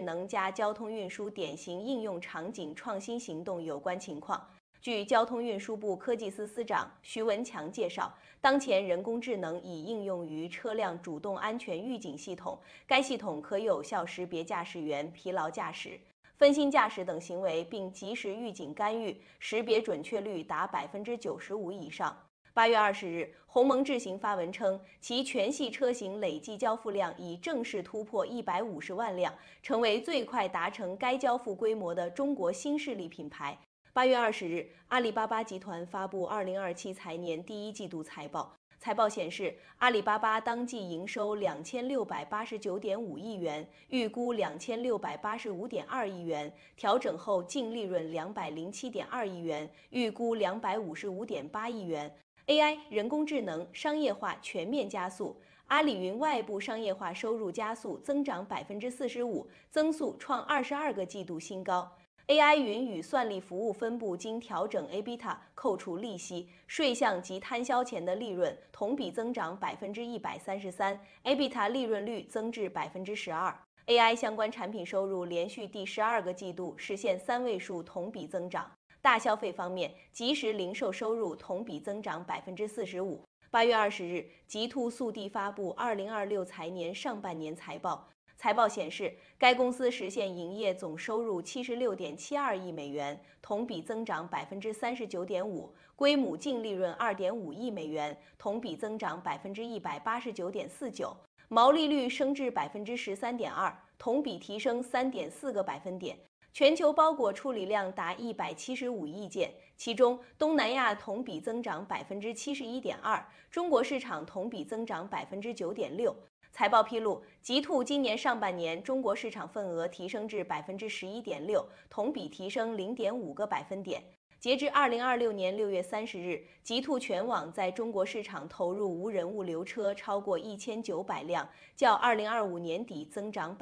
能加交通运输典型应用场景创新行动有关情况。据交通运输部科技司司长徐文强介绍，当前人工智能已应用于车辆主动安全预警系统，该系统可有效识别驾驶员疲劳驾驶、分心驾驶等行为，并及时预警干预，识别准确率达95%以上。8月20日，鸿蒙智行发文称，其全系车型累计交付量已正式突破150万辆，成为最快达成该交付规模的中国新势力品牌。8月20日，阿里巴巴集团发布2027财年第一季度财报。财报显示，阿里巴巴当季营收2689.5亿元，预估2685.2亿元，调整后净利润207.2亿元，预估255.8亿元。AI 人工智能商业化全面加速，阿里云外部商业化收入加速增长45%，增速创22个季度新高。AI 云与算力服务分部经调整 EBITDA 扣除利息、税项及摊销前的利润同比增长133%，EBITDA 利润率增至12%。AI 相关产品收入连续第12个季度实现3位数同比增长。大消费方面，即时零售收入同比增长45%。8月20日，极兔速递发布2026财年上半年财报。财报显示，该公司实现营业总收入76.72亿美元，同比增长39.5%，归母净利润2.5亿美元，同比增长189.49%，毛利率升至13.2%，同比提升3.4个百分点。全球包裹处理量达175亿件，其中东南亚同比增长71.2%，中国市场同比增长9.6%。财报披露，极兔今年上半年中国市场份额提升至11.6%，同比提升0.5个百分点。截至2026年6月30日，极兔全网在中国市场投入无人物流车超过1900辆，较2025年底增长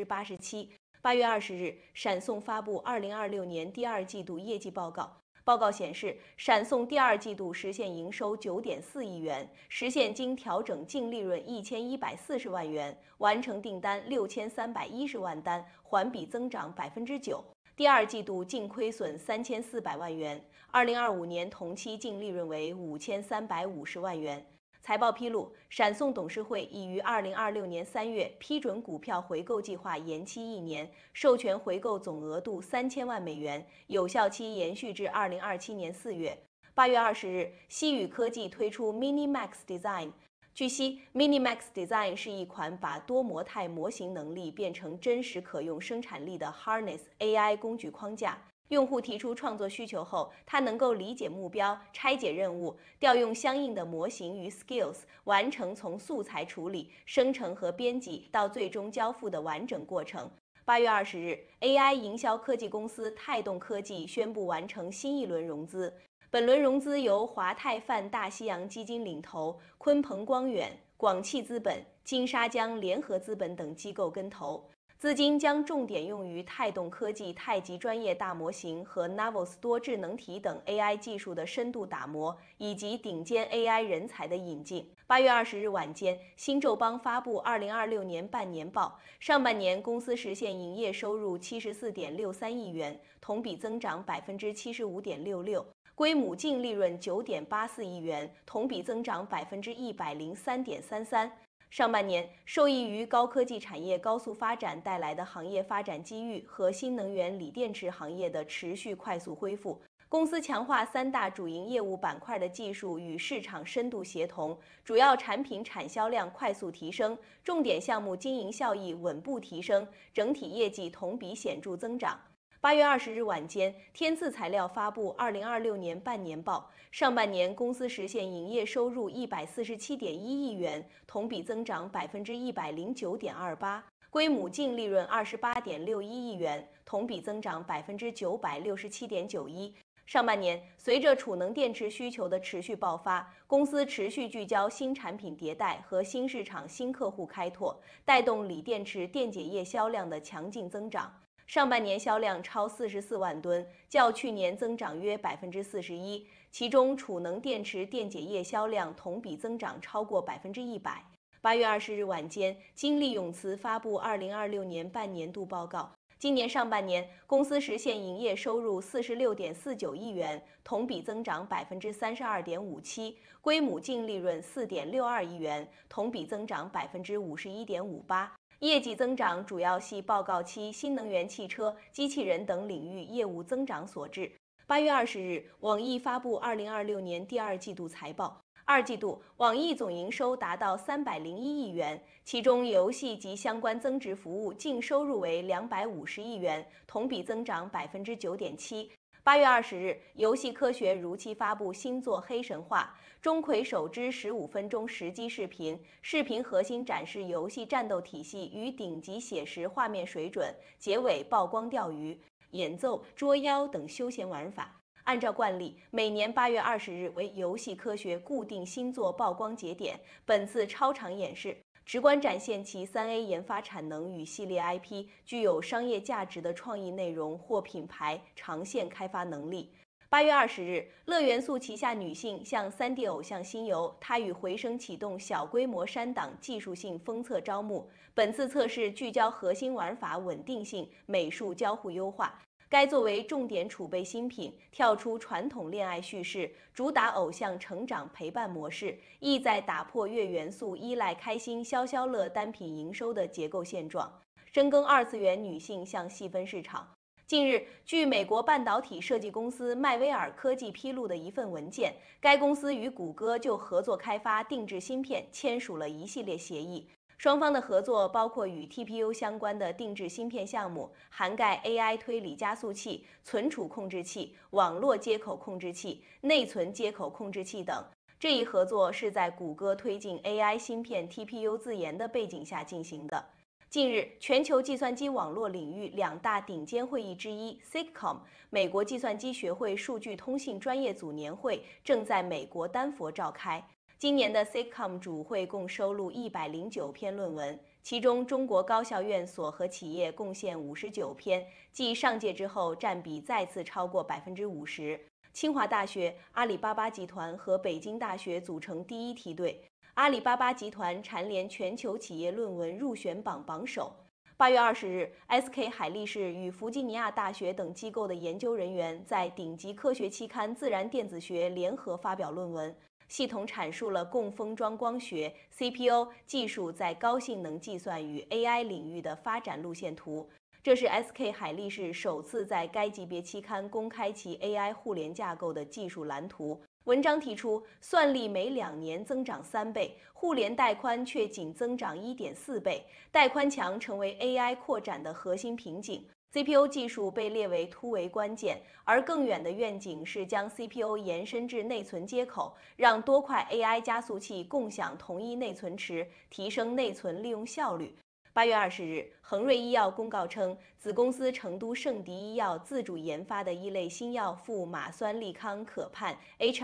87%。8月20日，闪送发布2026年第二季度业绩报告。报告显示，闪送第二季度实现营收9.4亿元，实现经调整净利润1140万元，完成订单6310万单，环比增长9%。第二季度净亏损3400万元，2025年同期净利润为5350万元。财报披露，闪送董事会已于2026年3月批准股票回购计划延期1年，授权回购总额度3000万美元，有效期延续至2027年4月。8月20日，西宇科技推出 MiniMax Design。据悉 ，MiniMax Design 是一款把多模态模型能力变成真实可用生产力的 Harness AI 工具框架。用户提出创作需求后，它能够理解目标、拆解任务、调用相应的模型与 skills， 完成从素材处理、生成和编辑到最终交付的完整过程。8月20日 ，AI 营销科技公司泰动科技宣布完成新一轮融资。本轮融资由华泰泛大西洋基金领投，鲲鹏光远、广汽资本、金沙江联合资本等机构跟投。资金将重点用于泰动科技太极专业大模型和 Navos 多智能体等 AI 技术的深度打磨，以及顶尖 AI 人才的引进。8月20日晚间，新宙邦发布2026年半年报，上半年公司实现营业收入74.63亿元，同比增长75.66%，归母净利润9.84亿元，同比增长103.33%。上半年，受益于高科技产业高速发展带来的行业发展机遇和新能源锂电池行业的持续快速恢复，公司强化3大主营业务板块的技术与市场深度协同，主要产品产销量快速提升，重点项目经营效益稳步提升，整体业绩同比显著增长。8月20日晚间，天赐材料发布2026年半年报，上半年公司实现营业收入147.1亿元，同比增长109.28%，归母净利润28.61亿元，同比增长967.91%。上半年，随着储能电池需求的持续爆发，公司持续聚焦新产品迭代和新市场新客户开拓，带动锂电池电解液销量的强劲增长。上半年销量超44万吨，较去年增长约41%，其中储能电池电解液销量同比增长超过100%。 8月20日晚间，金利永磁发布2026年半年度报告。今年上半年，公司实现营业收入46.49亿元，同比增长32.57%，归母净利润4.62亿元，同比增长51.58%。业绩增长主要系报告期新能源汽车、机器人等领域业务增长所致。8月20日，网易发布2026年第二季度财报。二季度，网易总营收达到301亿元，其中游戏及相关增值服务净收入为250亿元，同比增长9.7%。8月20日，游戏科学如期发布新作《黑神话》，钟馗首支15分钟实机视频，视频核心展示游戏战斗体系与顶级写实画面水准，结尾曝光钓鱼、演奏、捉妖等休闲玩法。按照惯例，每年8月20日为游戏科学固定新作曝光节点。本次超长演示直观展现其3A 研发产能与系列 IP 具有商业价值的创意内容或品牌长线开发能力。8月20日，乐元素旗下女性向3D 偶像新游，它与回声启动小规模删档技术性封测招募。本次测试聚焦核心玩法稳定性、美术交互优化。该作为重点储备新品，跳出传统恋爱叙事，主打偶像成长陪伴模式，意在打破月元素依赖开心消消乐单品营收的结构现状，深耕二次元女性向细分市场。近日，据美国半导体设计公司迈威尔科技披露的一份文件，该公司与谷歌就合作开发定制芯片签署了一系列协议。双方的合作包括与 TPU 相关的定制芯片项目，涵盖 AI 推理加速器、存储控制器、网络接口控制器、内存接口控制器等。这一合作是在谷歌推进 AI 芯片 TPU 自研的背景下进行的。近日，全球计算机网络领域两大顶尖会议之一 SIGCOMM 美国计算机学会数据通信专业组年会正在美国丹佛召开。今年的 SIGCOMM 主会共收录109篇论文，其中中国高校院所和企业贡献59篇，继上届之后占比再次超过50%。清华大学、阿里巴巴集团和北京大学组成第一梯队，阿里巴巴集团蝉联全球企业论文入选榜榜首。8月20日 ，SK 海力士与弗吉尼亚大学等机构的研究人员在顶级科学期刊《自然电子学》联合发表论文。系统阐述了共封装光学 CPU 技术在高性能计算与 AI 领域的发展路线图。这是 SK 海力士首次在该级别期刊公开其 AI 互联架构的技术蓝图。文章提出，算力每2年增长3倍，互联带宽却仅增长1.4倍，带宽墙成为 AI 扩展的核心瓶颈。CPU 技术被列为突围关键，而更远的愿景是将 CPU 延伸至内存接口，让多块 AI 加速器共享同一内存池，提升内存利用效率。8月20日，恒瑞医药公告称，子公司成都圣迪医药自主研发的一类新药富马酸利康可盼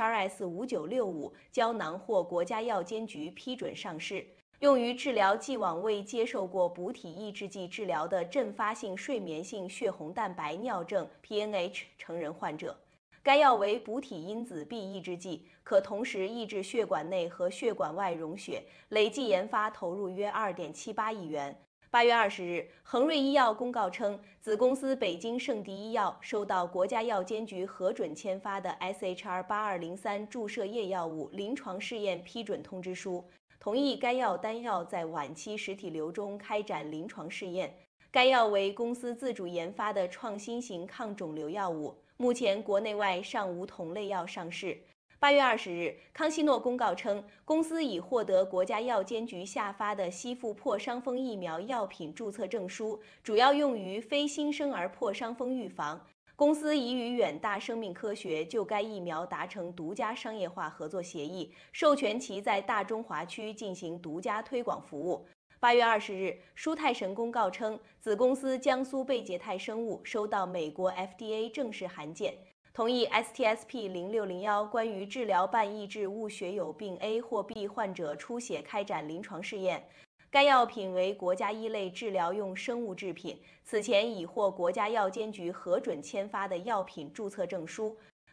HRS5965胶囊获国家药监局批准上市。用于治疗既往未接受过补体抑制剂治疗的阵发性睡眠性血红蛋白尿症 （PNH） 成人患者。该药为补体因子 B 抑制剂，可同时抑制血管内和血管外溶血，累计研发投入约2.78亿元。8月20日，恒瑞医药公告称，子公司北京圣迪医药收到国家药监局核准签发的 SHR8203 注射液药物临床试验批准通知书。同意该药单药在晚期实体瘤中开展临床试验。该药为公司自主研发的创新型抗肿瘤药物，目前国内外尚无同类药上市。8月20日，康希诺公告称，公司已获得国家药监局下发的吸附破伤风疫苗药品注册证书，主要用于非新生儿破伤风预防。公司已与远大生命科学就该疫苗达成独家商业化合作协议，授权其在大中华区进行独家推广服务。8月20日，舒泰神公告称，子公司江苏贝捷泰生物收到美国 FDA 正式函件，同意 STSP0601 关于治疗半抑制物血友病 A 或 B 患者出血开展临床试验。该药品为国家一类治疗用生物制品，此前已获国家药监局核准签发的药品注册证书。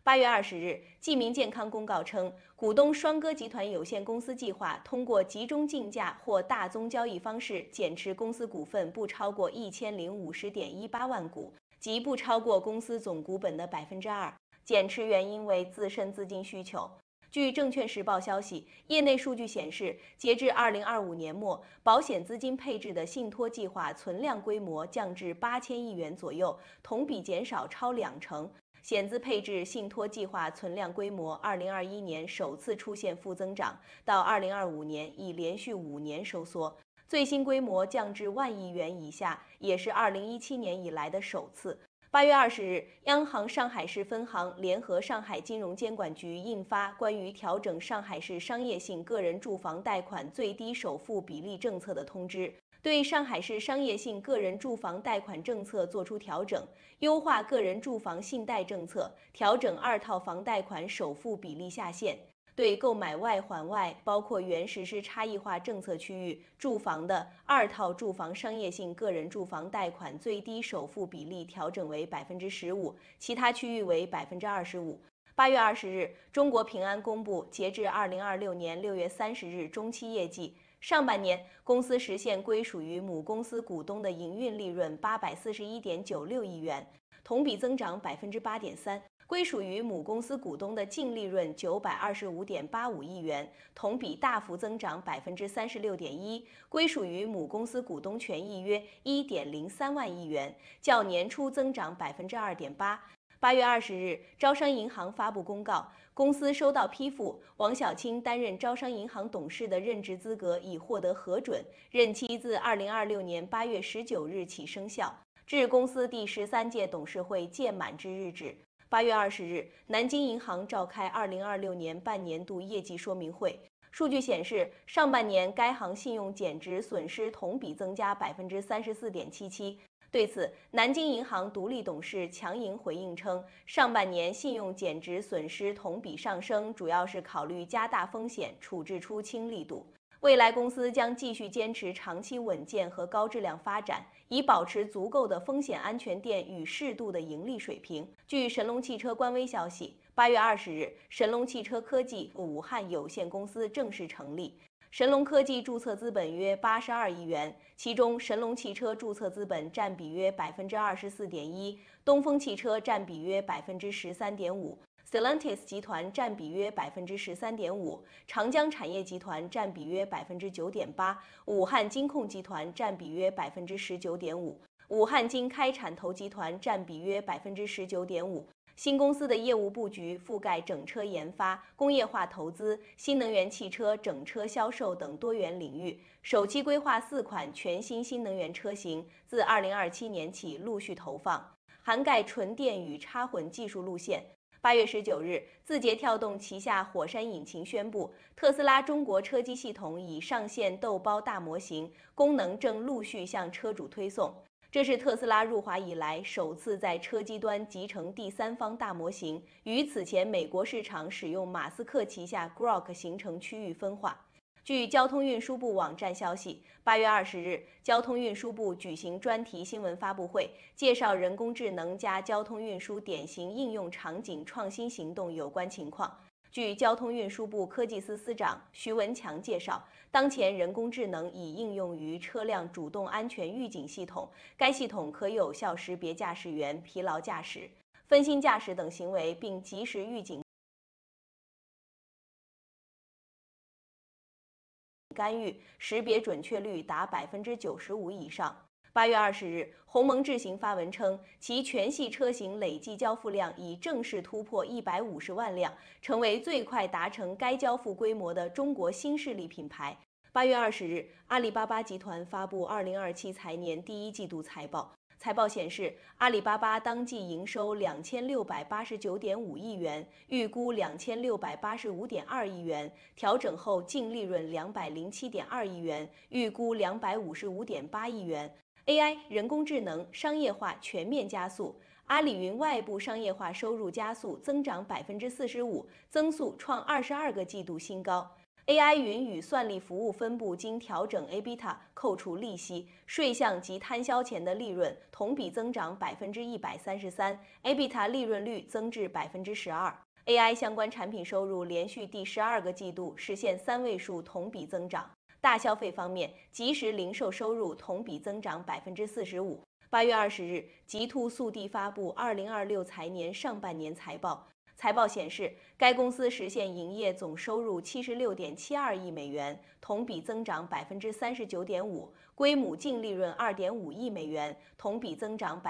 8月20日，济民健康公告称，股东双歌集团有限公司计划通过集中竞价或大宗交易方式减持公司股份不超过1050.18万股，即不超过公司总股本的2%。减持原因为自身资金需求。据证券时报消息，业内数据显示，截至2025年末，保险资金配置的信托计划存量规模降至8000亿元左右，同比减少超20%。险资配置信托计划存量规模2021年首次出现负增长，到2025年已连续5年收缩，最新规模降至1万亿元以下，也是2017年以来的首次。8月20日，央行上海市分行联合上海金融监管局印发关于调整上海市商业性个人住房贷款最低首付比例政策的通知，对上海市商业性个人住房贷款政策作出调整，优化个人住房信贷政策，调整2套房贷款首付比例下限。对购买外环外，包括原实施差异化政策区域住房的2套住房商业性个人住房贷款最低首付比例调整为15%，其他区域为25%。8月20日，中国平安公布截至2026年6月30日中期业绩，上半年公司实现归属于母公司股东的营运利润841.96亿元，同比增长8.3%。归属于母公司股东的净利润925.85亿元，同比大幅增长36.1%，归属于母公司股东权益约1.03万亿元，较年初增长2.8%。8月20日，招商银行发布公告，公司收到批复，王晓清担任招商银行董事的任职资格已获得核准，任期自2026年8月19日起生效，至公司第13届董事会届满之日止。8月20日，南京银行召开2026年半年度业绩说明会。数据显示，上半年该行信用减值损失同比增加34.77%。对此，南京银行独立董事强莹回应称，上半年信用减值损失同比上升，主要是考虑加大风险处置出清力度。未来公司将继续坚持长期稳健和高质量发展，以保持足够的风险安全垫与适度的盈利水平。据神龙汽车官微消息，8月20日，神龙汽车科技武汉有限公司正式成立。神龙科技注册资本约82亿元，其中神龙汽车注册资本占比约24.1%，东风汽车占比约13.5%。Stellantis 集团占比约13.5%，长江产业集团占比约9.8%，武汉金控集团占比约19.5%，武汉金开产投集团占比约19.5%。新公司的业务布局覆盖整车研发、工业化投资、新能源汽车整车销售等多元领域，首期规划4款全新新能源车型，自2027年起陆续投放，涵盖纯电与插混技术路线。8月19日，字节跳动旗下火山引擎宣布，特斯拉中国车机系统已上线豆包大模型，功能正陆续向车主推送。这是特斯拉入华以来首次在车机端集成第三方大模型，与此前美国市场使用马斯克旗下 Grok 形成区域分化。据交通运输部网站消息，8月20日，交通运输部举行专题新闻发布会，介绍人工智能加交通运输典型应用场景创新行动有关情况。据交通运输部科技司司长徐文强介绍，当前人工智能已应用于车辆主动安全预警系统，该系统可有效识别驾驶员疲劳驾驶、分心驾驶等行为，并及时预警干预，识别准确率达95%以上。8月20日，鸿蒙智行发文称，其全系车型累计交付量已正式突破150万辆，成为最快达成该交付规模的中国新势力品牌。8月20日，阿里巴巴集团发布2027财年第一季度财报。财报显示，阿里巴巴当季营收2689.5亿元，预估2685.2亿元，调整后净利润207.2亿元，预估255.8亿元。AI 人工智能商业化全面加速，阿里云外部商业化收入加速增长45%，增速创22个季度新高。 AI 云与算力服务分部经调整 EBITDA 扣除利息、税项及摊销前的利润同比增长133%，EBITDA 利润率增至12%。AI 相关产品收入连续第12个季度实现3位数同比增长。大消费方面，即时零售收入同比增长45%。8月20日，极兔速递发布2026财年上半年财报。财报显示，该公司实现营业总收入76.72亿美元，同比增长39.5%，归母净利润2.5亿美元，同比增长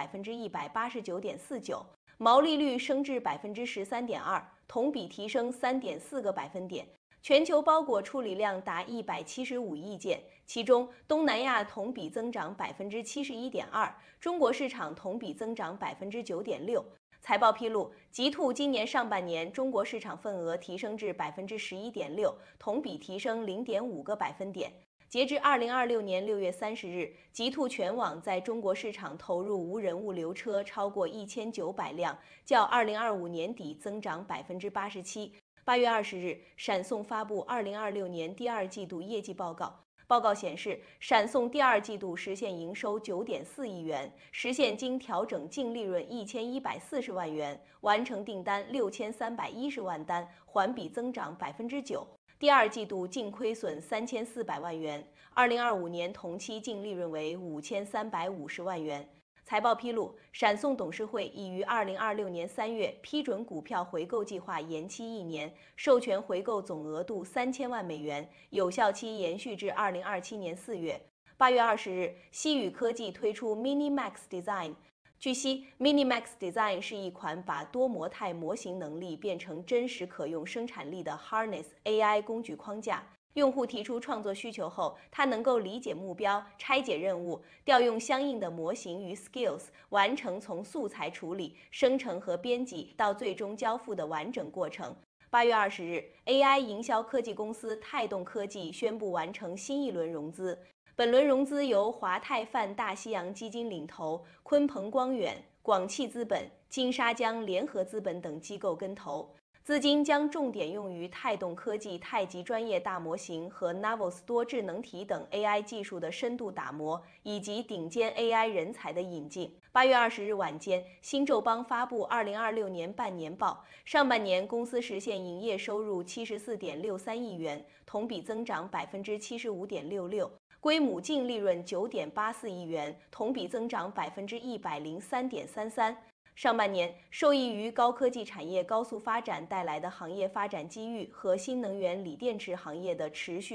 189.49%，毛利率升至13.2%，同比提升3.4个百分点。全球包裹处理量达175亿件，其中东南亚同比增长71.2%，中国市场同比增长9.6%。财报披露，极兔今年上半年中国市场份额提升至11.6%，同比提升0.5个百分点。截至2026年6月30日，极兔全网在中国市场投入无人物流车超过1900辆，较2025年底增长87%。8月20日，闪送发布2026年第二季度业绩报告。报告显示，闪送第二季度实现营收9.4亿元，实现经调整净利润1140万元，完成订单6310万单，环比增长9%。第二季度净亏损3400万元，2025年同期净利润为5350万元。财报披露，闪送董事会已于2026年3月批准股票回购计划延期1年，授权回购总额度3000万美元，有效期延续至2027年4月。8月20日，西宇科技推出 MiniMax Design。据悉 ，MiniMax Design 是一款把多模态模型能力变成真实可用生产力的 Harness AI 工具框架。用户提出创作需求后，它能够理解目标、拆解任务、调用相应的模型与 skills， 完成从素材处理、生成和编辑到最终交付的完整过程。8月20日 ，AI 营销科技公司泰动科技宣布完成新一轮融资。本轮融资由华泰泛大西洋基金领投，鲲鹏光远、广汽资本、金沙江联合资本等机构跟投。资金将重点用于泰动科技太极专业大模型和 Navos 多智能体等 AI 技术的深度打磨，以及顶尖 AI 人才的引进。8月20日晚间，新宙邦发布2026年半年报，上半年公司实现营业收入74.63亿元，同比增长75.66%，归母净利润9.84亿元，同比增长103.33%。上半年，受益于高科技产业高速发展带来的行业发展机遇和新能源锂电池行业的持续